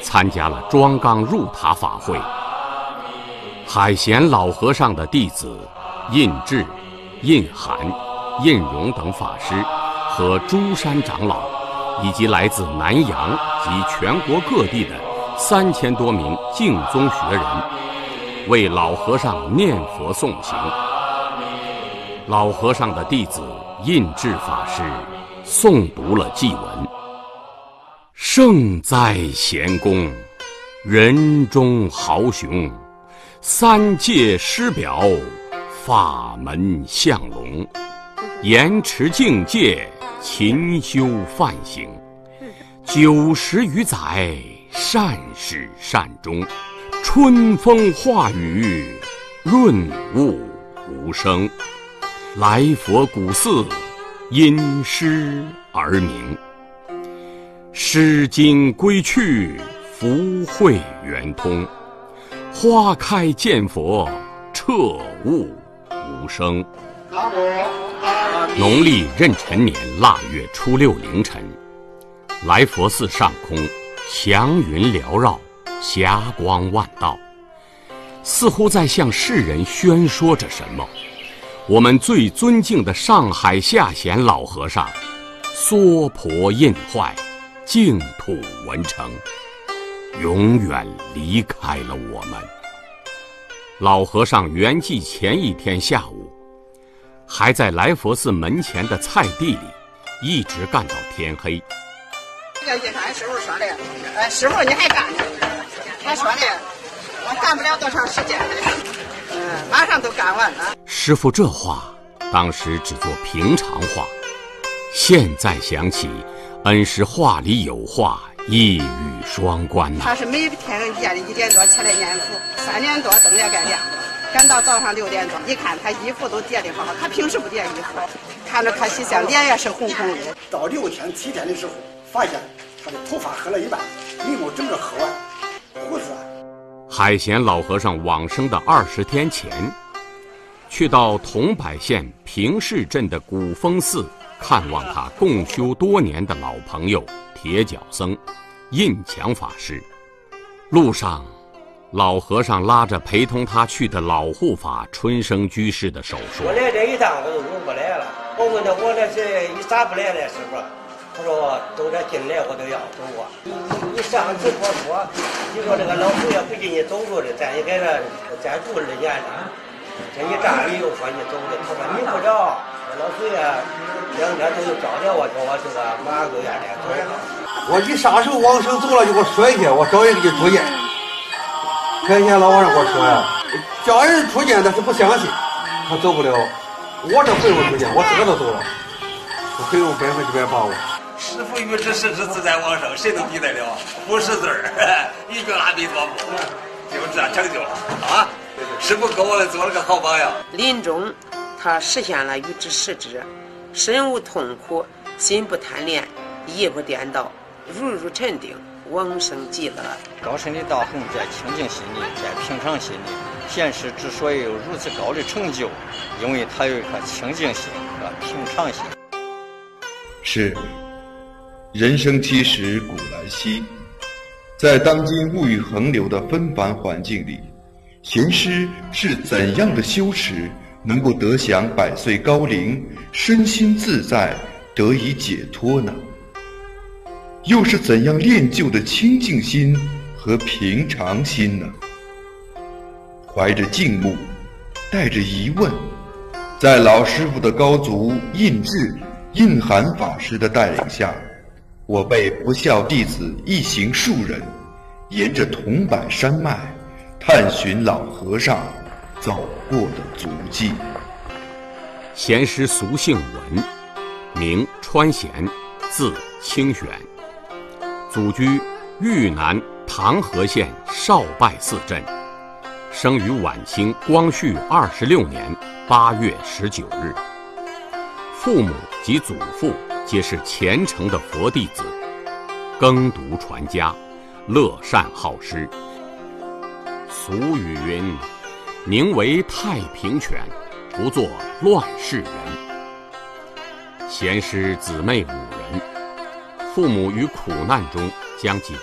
参加了庄纲入塔法会。海贤老和尚的弟子印智、印涵、印荣等法师和诸山长老，以及来自南洋及全国各地的3000多名净宗学人，为老和尚念佛诵行。老和尚的弟子印智法师诵读了祭文：圣哉贤公，人中豪雄，三界师表，法门相龙，严持境界，勤修梵行，90余载，善始善终，春风化雨，润物无声。来佛古寺，因诗而名。诗经归去，福慧圆通。花开见佛，彻悟无声。农历壬辰年腊月初6凌晨，来佛寺上空祥云缭绕，霞光万道，似乎在向世人宣说着什么。我们最尊敬的上海下贤老和尚娑婆印坏，净土文成，永远离开了我们。老和尚圆寂前一天下午，还在来佛寺门前的菜地里一直干到天黑。 这个俺师傅说的，师傅你还干呢？他说的，我干不了多长时间，马上都干完了。 师傅这话当时只做平常话，现在想起，恩师话里有话，一语双关呐。 他是每天夜里1点多起来念佛，3点多灯也该亮了，赶到早上6点多，一看他衣服都叠得好，他平时不叠衣服，看着他洗香脸也是红红的。 到6天7天的时候，发现他的头发黑了一半，眉毛整个黑完，胡子。 海贤老和尚往生的20天前，去到桐柏县平市镇的古峰寺看望他共修多年的老朋友铁脚僧印强法师。路上，老和尚拉着陪同他去的老护法春生居士的手说：“ 我来这一趟我都用不来了。我问他我这是你咋不来了，师傅？他说都这进来我都要走啊。你上次说，你说这个老祖爷不给你走路的，咱也给他再住2年了。这一站里又说你走的，他说你不着，老祖爷2天都找着我，叫我这个马上就愿来走了。 我一啥时候往生走了就给我说一下，我找人给你出见。前天老和尚给我说呀，叫人出见但是不相信，他走不了。我这回我出见，我自个都走了，我可以用100%把握。 师父欲知世之自在往生，谁能比得了？不识字儿，一句阿弥陀佛，就这成就了啊！师父给我们做了个好榜样。 临终，他实现了欲知世之，身无痛苦，心不贪恋，意不颠倒，如沉定，往生极乐。 高深的道行在清净心里，在平常心里。贤师之所以有如此高的成就，因为他有一颗清净心和平常心。 是。人生七十古来稀，在当今物欲横流的纷繁环境里，贤师是怎样的修持能够得享100岁高龄，身心自在，得以解脱呢？又是怎样练就的清净心和平常心呢？怀着敬慕，带着疑问，在老师傅的高足印智、印涵法师的带领下，我辈不孝弟子一行数人，沿着桐柏山脉，探寻老和尚走过的足迹。 贤师俗姓文，名川贤，字清玄，祖居豫南唐河县少拜寺镇，生于晚清光绪26年8月19日。父母及祖父皆是虔诚的佛弟子，耕读传家，乐善好施。俗语云：宁为太平犬，不做乱世人。贤师姊妹5人，父母于苦难中将其